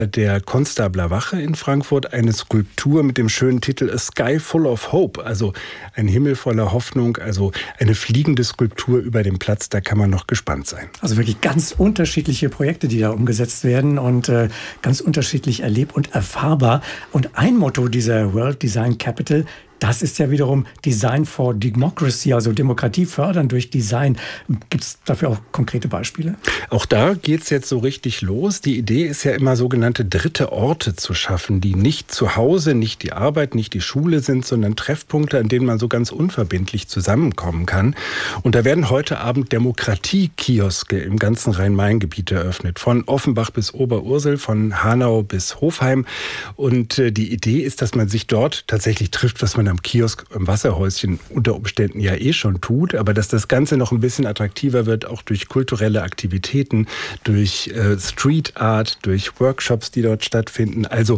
der Konstabler Wache in Frankfurt eine Skulptur mit dem schönen Titel A Sky Full of Hope, also ein Himmel voller Hoffnung, also eine fliegende Skulptur über dem Platz, da kann man noch gespannt sein. Also wirklich ganz unterschiedliche Projekte, die da umgesetzt werden und ganz unterschiedlich erleb- und erfahrbar. Und ein Motto dieser World Design Capital, das ist ja wiederum Design for Democracy, also Demokratie fördern durch Design. Gibt es dafür auch konkrete Beispiele? Auch da geht's jetzt so richtig los. Die Idee ist ja immer, sogenannte dritte Orte zu schaffen, die nicht zu Hause, nicht die Arbeit, nicht die Schule sind, sondern Treffpunkte, an denen man so ganz unverbindlich zusammenkommen kann. Und da werden heute Abend Demokratie-Kioske im ganzen Rhein-Main-Gebiet eröffnet. Von Offenbach bis Oberursel, von Hanau bis Hofheim. Und die Idee ist, dass man sich dort tatsächlich trifft, was man am Kiosk, im Wasserhäuschen unter Umständen ja schon tut, aber dass das Ganze noch ein bisschen attraktiver wird, auch durch kulturelle Aktivitäten, durch Street Art, durch Workshops, die dort stattfinden. Also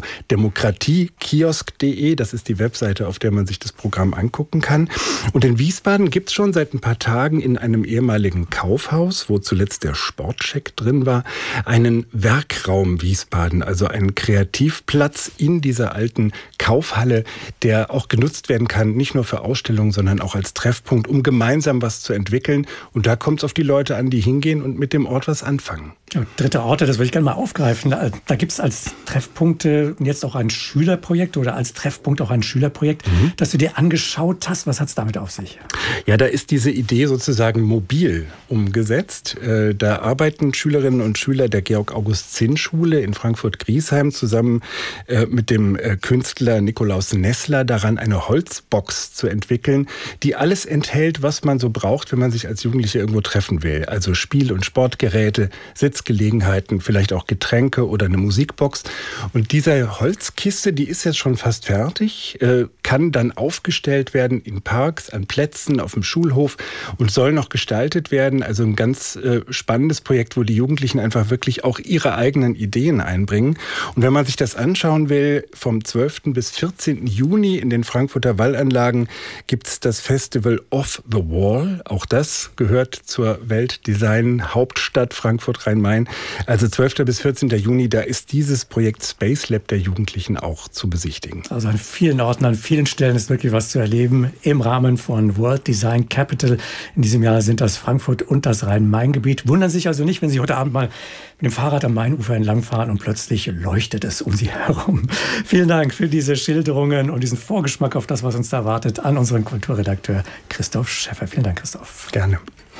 demokratiekiosk.de, das ist die Webseite, auf der man sich das Programm angucken kann. Und in Wiesbaden gibt es schon seit ein paar Tagen in einem ehemaligen Kaufhaus, wo zuletzt der Sportcheck drin war, einen Werkraum Wiesbaden, also einen Kreativplatz in dieser alten Kaufhalle, der auch genutzt werden kann, nicht nur für Ausstellungen, sondern auch als Treffpunkt, um gemeinsam was zu entwickeln. Und da kommt es auf die Leute an, die hingehen und mit dem Ort was anfangen. Ja, dritte Orte, das würde ich gerne mal aufgreifen. Da gibt es als Treffpunkte jetzt auch ein Schülerprojekt oder als Treffpunkt auch ein Schülerprojekt, das du dir angeschaut hast. Was hat es damit auf sich? Ja, da ist diese Idee sozusagen mobil umgesetzt. Da arbeiten Schülerinnen und Schüler der Georg-August-Zinn-Schule in Frankfurt-Griesheim zusammen mit dem Künstler Nikolaus Nessler daran, eine Holzbox zu entwickeln, die alles enthält, was man so braucht, wenn man sich als Jugendlicher irgendwo treffen will. Also Spiel- und Sportgeräte, Sitzgelegenheiten, vielleicht auch Getränke oder eine Musikbox. Und diese Holzkiste, die ist jetzt schon fast fertig, kann dann aufgestellt werden in Parks, an Plätzen, auf dem Schulhof und soll noch gestaltet werden. Also ein ganz spannendes Projekt, wo die Jugendlichen einfach wirklich auch ihre eigenen Ideen einbringen. Und wenn man sich das anschauen will, vom 12. bis 14. Juni in den Frankfurter Wallanlagen gibt es das Festival Off the Wall. Auch das gehört zur Weltdesign-Hauptstadt Frankfurt-Rhein-Main. Also 12. bis 14. Juni, da ist dieses Projekt Space Lab der Jugendlichen auch zu besichtigen. Also an vielen Orten, an vielen Stellen ist wirklich was zu erleben im Rahmen von World Design Capital. In diesem Jahr sind das Frankfurt und das Rhein-Main-Gebiet. Wundern Sie sich also nicht, wenn Sie heute Abend mal mit dem Fahrrad am Mainufer entlangfahren und plötzlich leuchtet es um Sie herum. Vielen Dank für diese Schilderungen und diesen Vorgeschmack auf das, was uns da erwartet, an unseren Kulturredakteur Christoph Schäffer. Vielen Dank, Christoph. Gerne.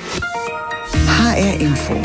HR Info.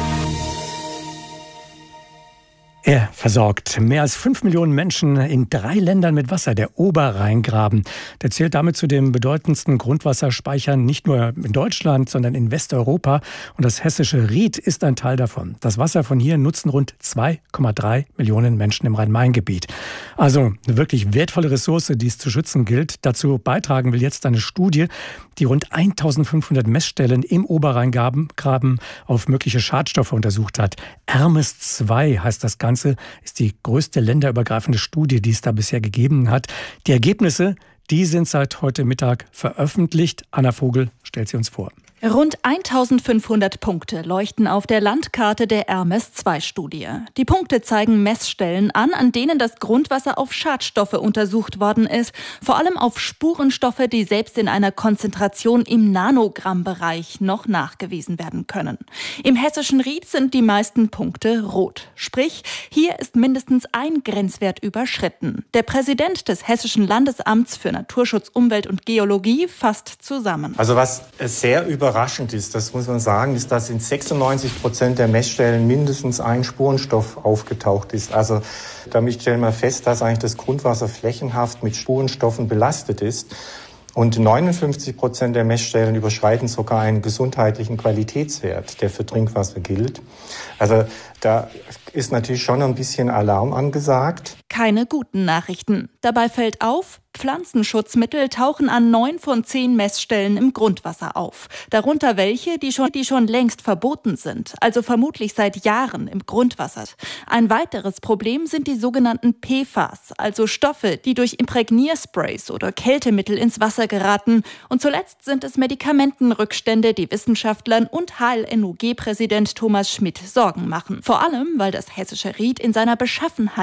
Er versorgt mehr als 5 Millionen Menschen in 3 Ländern mit Wasser, der Oberrheingraben. Der zählt damit zu den bedeutendsten Grundwasserspeichern nicht nur in Deutschland, sondern in Westeuropa. Und das hessische Ried ist ein Teil davon. Das Wasser von hier nutzen rund 2,3 Millionen Menschen im Rhein-Main-Gebiet. Also eine wirklich wertvolle Ressource, die es zu schützen gilt. Dazu beitragen will jetzt eine Studie, die rund 1500 Messstellen im Oberrheingraben auf mögliche Schadstoffe untersucht hat. Hermes 2 heißt das Ganze, ist die größte länderübergreifende Studie, die es da bisher gegeben hat. Die Ergebnisse, die sind seit heute Mittag veröffentlicht. Anna Vogel stellt sie uns vor. Rund 1500 Punkte leuchten auf der Landkarte der Hermes-2-Studie. Die Punkte zeigen Messstellen an denen das Grundwasser auf Schadstoffe untersucht worden ist. Vor allem auf Spurenstoffe, die selbst in einer Konzentration im Nanogrammbereich noch nachgewiesen werden können. Im hessischen Ried sind die meisten Punkte rot. Sprich, hier ist mindestens ein Grenzwert überschritten. Der Präsident des Hessischen Landesamts für Naturschutz, Umwelt und Geologie fasst zusammen. Also was sehr überraschend ist, das muss man sagen, ist, dass in 96% der Messstellen mindestens ein Spurenstoff aufgetaucht ist. Also damit stellen wir fest, dass eigentlich das Grundwasser flächenhaft mit Spurenstoffen belastet ist. Und 59% der Messstellen überschreiten sogar einen gesundheitlichen Qualitätswert, der für Trinkwasser gilt. Also da ist natürlich schon ein bisschen Alarm angesagt. Keine guten Nachrichten. Dabei fällt auf, Pflanzenschutzmittel tauchen an 9 von 10 Messstellen im Grundwasser auf. Darunter welche, die schon längst verboten sind, also vermutlich seit Jahren im Grundwasser. Ein weiteres Problem sind die sogenannten PFAS, also Stoffe, die durch Imprägniersprays oder Kältemittel ins Wasser geraten. Und zuletzt sind es Medikamentenrückstände, die Wissenschaftlern und HLNOG-Präsident Thomas Schmidt Sorgen machen. Vor allem, weil das hessische Ried in seiner Beschaffenheit